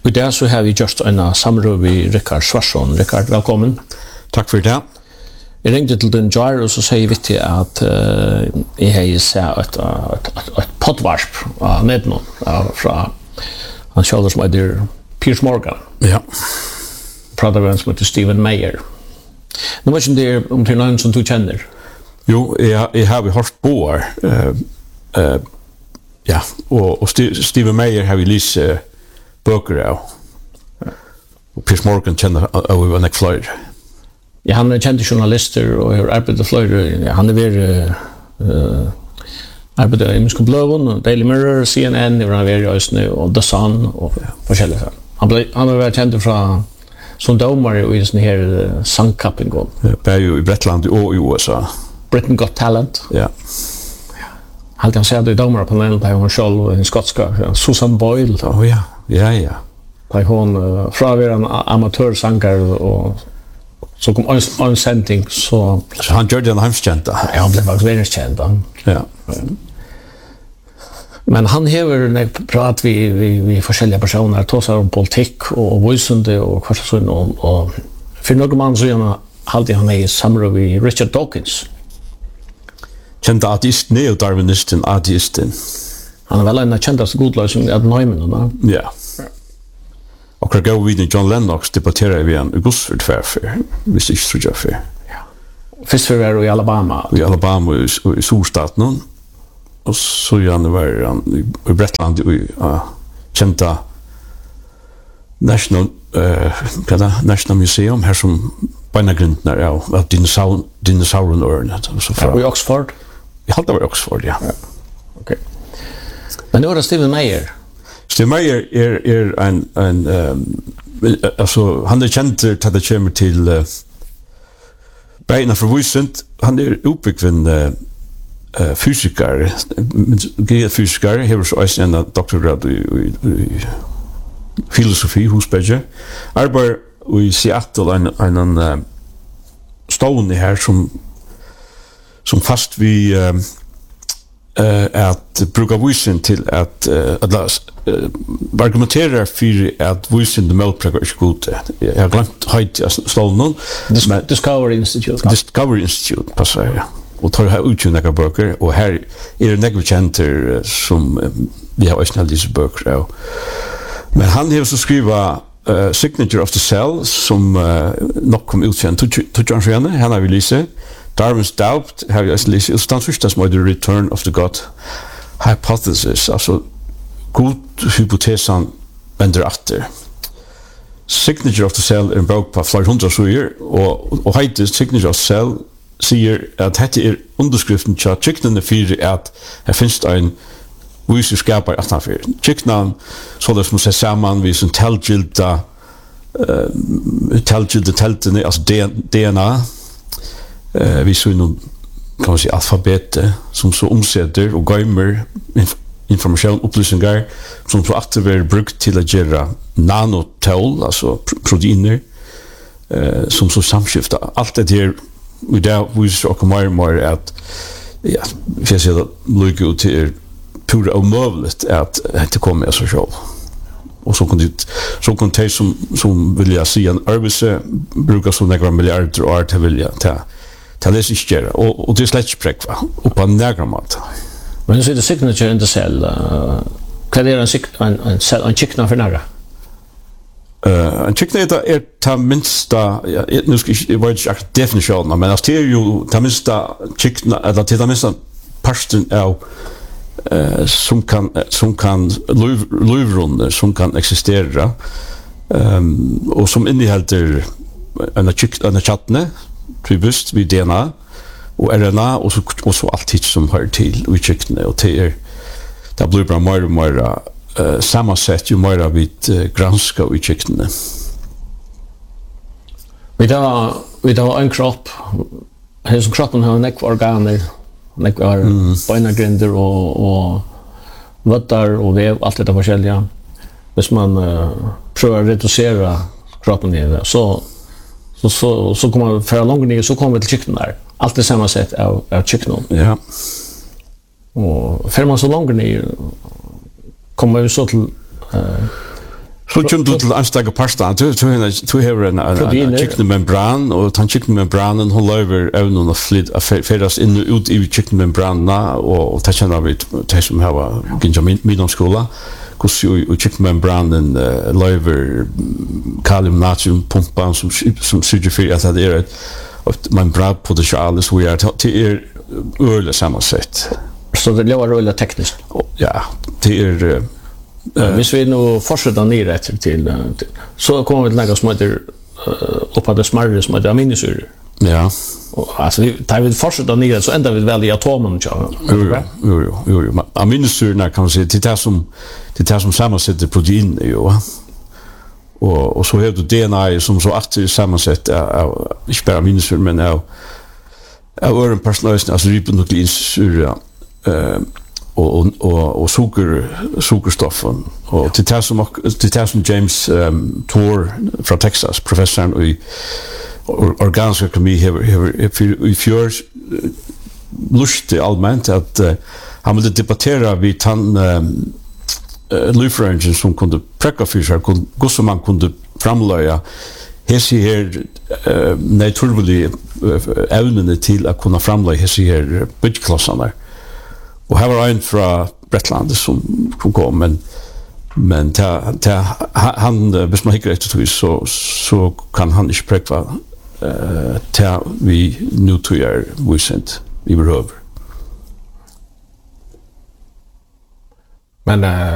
I dag så har vi just en samråd med Rickard Svarsson. Rickard, velkommen. Takk for det. Jeg ringte til den jar, og så sier vi til at jeg har sett et poddvarsp av Nednon fra han kjøler som heter Piers Morgan. Ja. Prater med en som heter Stephen Meyer. Nå vet ikke om det er noen som du kjenner. Jo, jeg har hørt på ja, og Stephen Meyer har vi lyst bøker av. Og Piers Morgan kjenner av en fløyre. Ja, han er kjente journalister og har arbeidet fløyre. Han er ved arbeidet i Musko Bløven, Daily Mirror, CNN, han er ved i Østene, og The Sun, og forskjellige. Han har vært kjent fra som domare i sånne her sangkapping. Det er jo i Bretland og i USA. Britain Got Talent. Ja. Halt han säger det domarpanelen på hon själv en skotska Susan Boyle då. Ja. Ja. På hon från amatörsångare och så kom en sändning så han gjorde en hemskänd. Ja, han blev faktiskt väldigt känd. Ja. Men han hever prat vi forskjellige personer, tåsar om politik og visende og hva slags og for noen mann så gjerne halte han i samråd med Richard Dawkins. Kjente ateisten, neodarwinisten, ateisten. Han er vel en av kjenteste godløsning av Neumann, ja. Og hva gav vi John Lennox debatterer vi en augustford hverfer, hvis ikke tror jeg før. Ja. Først for var i Alabama. I Alabama og i Storstaten, og så gjerne var han i Bretland og kjente National Museum her som beinagrunden er av dinosaurenørene. Og i Oxford? Jeg halte det var i Oxford, ja. Ok. Men nå er det Stephen Meyer. Stephen Meyer er en altså, han er kjent til at det kommer til beina for vysent. Han er oppbyggven fysiker, fysiker, hever så også en doktorgrad i filosofi hos Bedje. Arbeider i Seattle en stående her som fast vi at bruka vysen til at argumenterer for at vysen det melprekker ikke god. Jeg har glemt høyt stående. Discovery Institute. Discovery Institute, passer jeg, ja. Og tar her utgjørende bøker, og her er det nekve kjenter som vi har også disse bøker av. Men han har så skrivet Signature of the Cell, som nok kom ut for en tog han har vi lyse. Darwin's Doubt har vi også lyse. Og den første som er The Return of the God Hypothesis, altså god hypotesen vender atter. Signature of the Cell er en bok på flere 100 sider, og heiter Signature of the Cell sier at dette er underskriften til trykkene for at her finnes det en viser skaper at han fyrer. Trykkene, så det som ser sammen, vi som teltgilda teltene, altså DNA, vi så noen, kan man si, alfabetet, som så omsetter og gøymer informasjon, opplysninger, som så alltid blir brukt til å gjøre nanotål, altså proteiner, som så samskifter. Alt det her i dag viser og mer og mer at ja, for jeg sier det lykke ut til pura omøvligt at det kommer av seg selv. Og så kan de som vilja si en arbeidse bruker så nekva milliarder år til vilja til det ikke gjøre. Og det er slett ikke prekva, og på en nekva mat. Men så er det signature in the cell. Hva er en kikna for næra? En kikna er ta minsta, nu skal jeg var ikke akkurat definisjonen, men det er jo ta minsta kikna, eller til ta minsta parsten av som kan løyvrunde, som kan eksistere, og som innehelter en kjattene, typisk vid DNA og RNA, og så alt hit som hører til i kikne, og det blir bare mer og mer sammansett jo mer vi granska i kikne. Vi har en kropp, som kroppen har nekva organer, nekva beinagrinder og vøttar og vev, alt dette forskjellige. Hvis man prøver å redusere kroppen i det, så kommer man fra langt ned, så kommer vi til kiknen der. Alt er sammansett av kiknen. Ja. Og fer man så langt ned, kommer vi så til Så kommer du til ansteg pasta. Du har en kykkenmembran, og den kykkenmembranen hun løver evnen og ferdes inn og ut i kykkenmembranene, og det kjenner vi til som har ginja middomskola, hvordan kykkenmembranen løver kalium-natrium-pumpen som sørger for at det et membranpotential som vi til øyelig sammensett. Så det blir øyelig teknisk? Ja, det hvis vi nu fortsätter ner rätt till så kommer vi till något som heter uppa det smarre som heter aminosyror. Ja. Och alltså vi tar vi fortsätter ner så ändrar vi väl i atomen så. Jo. Aminosyrorna kan man säga till det som sammansätter protein ju. Och så har du DNA som så aktivt sammansatt av inte bara aminosyror men av ören personalisen alltså ribonukleinsyra och sockerstoffen och till det som James Tor från Texas professorn i organisk ekonomi i fjör lustig allmänt att han ville debattera vid han Lufrangen som kunde präcka för sig hur som man kunde framlöja hesi här naturliga ävnen till att kunna framlöja hesi här byggklossarna. Och här var en från Bretland som kom, men han, hvis man hikker etter så kan han ikke prekva til vi nu tog vysendt i behøver. Men